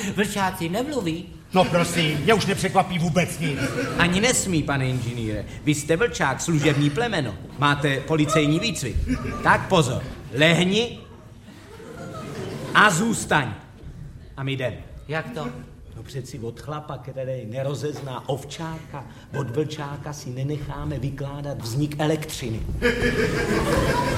Vlčáci nemluví. No prosím, mě už nepřekvapí vůbec nic. Ani nesmí, pane inženýre. Vy jste vlčák, služební plemeno. Máte policejní výcvik. Tak pozor, lehni a zůstaň. A my jdeme. Jak to? No přeci od chlapa, který nerozezná ovčáka, od vlčáka si nenecháme vykládat vznik elektřiny.